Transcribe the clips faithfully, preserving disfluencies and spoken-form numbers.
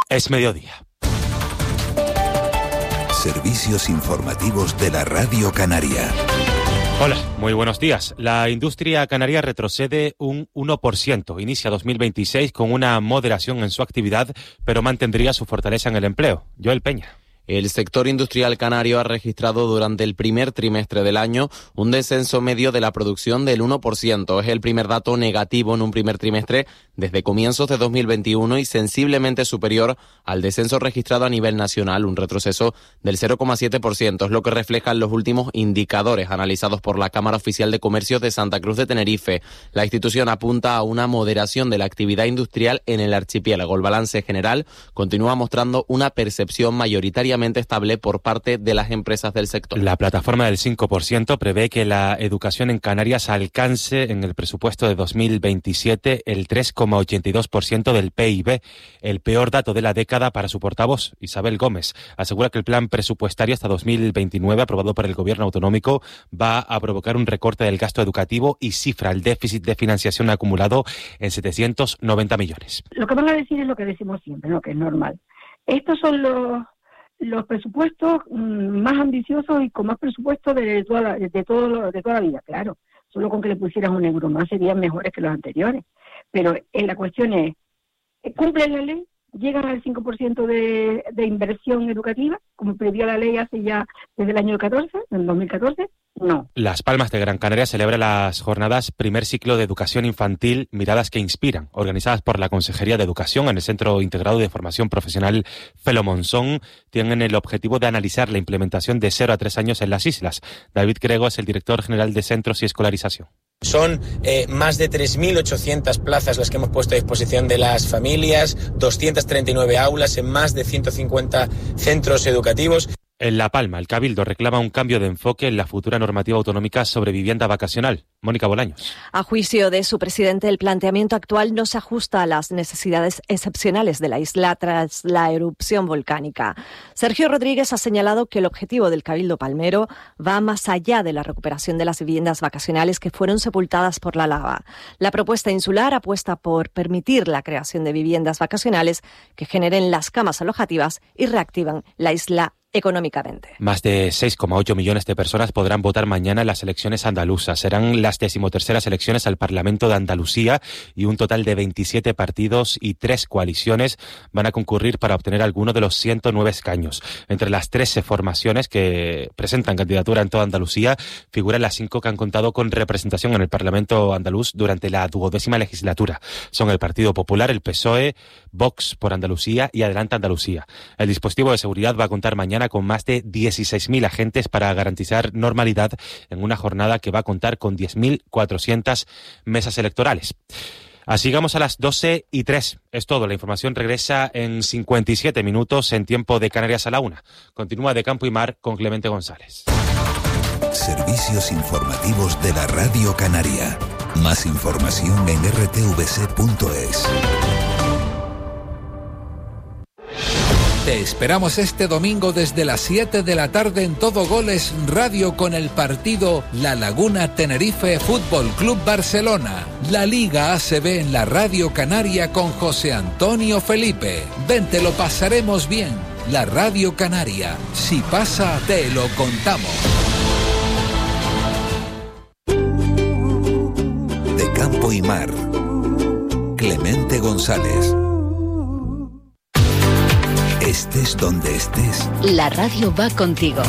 Es mediodía. Servicios informativos de la Radio Canaria. Hola, muy buenos días. La industria canaria retrocede un uno por ciento. Inicia dos mil veintiséis con una moderación en su actividad, pero mantendría su fortaleza en el empleo. Joel Peña. El sector industrial canario ha registrado durante el primer trimestre del año un descenso medio de la producción del uno por ciento. Es el primer dato negativo en un primer trimestre desde comienzos de dos mil veintiuno y sensiblemente superior al descenso registrado a nivel nacional, un retroceso del cero coma siete por ciento. Es lo que reflejan los últimos indicadores analizados por la Cámara Oficial de Comercios de Santa Cruz de Tenerife. La institución apunta a una moderación de la actividad industrial en el archipiélago. El balance general continúa mostrando una percepción mayoritariamente estable por parte de las empresas del sector. La plataforma del cinco por ciento prevé que la educación en Canarias alcance en el presupuesto de dos mil veintisiete el tres coma ochenta y dos por ciento del P I B, el peor dato de la década para su portavoz, Isabel Gómez. Asegura que el plan presupuestario hasta dos mil veintinueve, aprobado por el gobierno autonómico, va a provocar un recorte del gasto educativo y cifra el déficit de financiación acumulado en setecientos noventa millones. Lo que van a decir es lo que decimos siempre, ¿no? Que es normal. Estos son los los presupuestos mmm, más ambiciosos y con más presupuesto de toda la, de todo lo, de toda la vida, claro. Solo con que le pusieras un euro más serían mejores que los anteriores. Pero eh, la cuestión es, ¿cumplen la ley? ¿Llegan al cinco por ciento de, de inversión educativa, como previó la ley hace ya desde el año catorce, en dos mil catorce? No. Las Palmas de Gran Canaria celebra las jornadas Primer Ciclo de Educación Infantil Miradas que Inspiran, organizadas por la Consejería de Educación en el Centro Integrado de Formación Profesional Felo Monzón. Tienen el objetivo de analizar la implementación de cero a tres años en las islas. David Crego es el director general de Centros y Escolarización. Son eh, más de tres mil ochocientas plazas las que hemos puesto a disposición de las familias, doscientas treinta y nueve aulas en más de ciento cincuenta centros educativos. En La Palma, el Cabildo reclama un cambio de enfoque en la futura normativa autonómica sobre vivienda vacacional. Mónica Bolaños. A juicio de su presidente, el planteamiento actual no se ajusta a las necesidades excepcionales de la isla tras la erupción volcánica. Sergio Rodríguez ha señalado que el objetivo del Cabildo palmero va más allá de la recuperación de las viviendas vacacionales que fueron sepultadas por la lava. La propuesta insular apuesta por permitir la creación de viviendas vacacionales que generen las camas alojativas y reactivan la isla económicamente. Más de seis coma ocho millones de personas podrán votar mañana en las elecciones andaluzas. Serán las decimoterceras elecciones al Parlamento de Andalucía y un total de veintisiete partidos y tres coaliciones van a concurrir para obtener alguno de los ciento nueve escaños. Entre las trece formaciones que presentan candidatura en toda Andalucía figuran las cinco que han contado con representación en el Parlamento andaluz durante la duodécima legislatura. Son el Partido Popular, el P S O E, Vox por Andalucía y Adelante Andalucía. El dispositivo de seguridad va a contar mañana con más de dieciséis mil agentes para garantizar normalidad en una jornada que va a contar con diez mil cuatrocientas mesas electorales. Así llegamos a las doce y tres. Es todo. La información regresa en cincuenta y siete minutos en tiempo de Canarias a la una. Continúa De Campo y Mar con Clemente González. Servicios informativos de la Radio Canaria. Más información en r t v c punto es. Te esperamos este domingo desde las siete de la tarde en Todo Goles Radio con el partido La Laguna Tenerife Fútbol Club Barcelona. La Liga A C B en la Radio Canaria con José Antonio Felipe. Ven, te lo pasaremos bien. La Radio Canaria. Si pasa, te lo contamos. De Campo y Mar. Clemente González. Estés donde estés, la radio va contigo.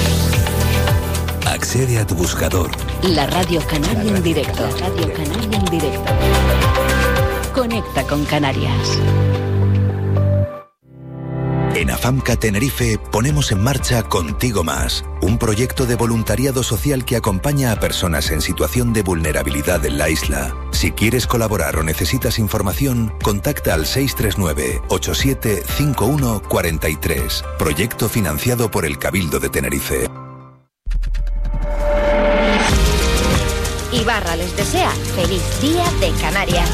Accede a tu buscador. La Radio Canaria en directo. La Radio Canaria en directo. Conecta con Canarias. En AFAMCA Tenerife ponemos en marcha Contigo Más, un proyecto de voluntariado social que acompaña a personas en situación de vulnerabilidad en la isla. Si quieres colaborar o necesitas información, contacta al seis tres nueve, ocho siete cinco uno cuatro tres. Proyecto financiado por el Cabildo de Tenerife. Ibarra les desea feliz Día de Canarias.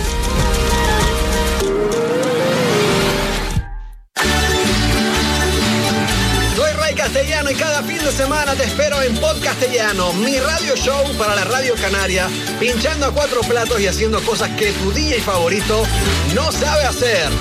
Castellano y cada fin de semana te espero en Podcastellano, mi radio show para la Radio Canaria, pinchando a cuatro platos y haciendo cosas que tu D J favorito no sabe hacer.